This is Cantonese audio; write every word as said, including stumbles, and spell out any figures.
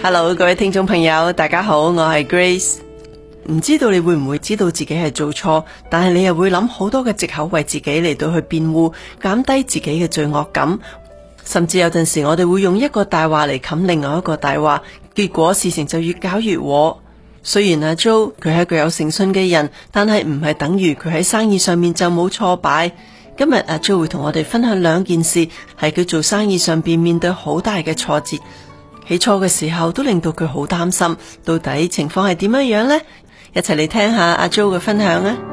Hello， 各位聽眾朋友，大家好，我係 Grace。唔知道你會唔會知道自己係做錯，但係你又會諗好多嘅藉口為自己嚟到去辯護，減低自己嘅罪惡感。甚至有陣時我哋會用一個大話嚟冚另外一個大話，結果事情就越搞越禍。雖然阿 Jo 佢係一個有誠信嘅人，但係唔係等於佢喺生意上面就冇挫敗。今日阿 Jo 會同我哋分享兩件事，係佢做生意上邊面對好大嘅挫折，起初嘅時候都令到佢好擔心，到底情況係點樣樣呢？一齊嚟聽下阿 Jo 嘅分享啊！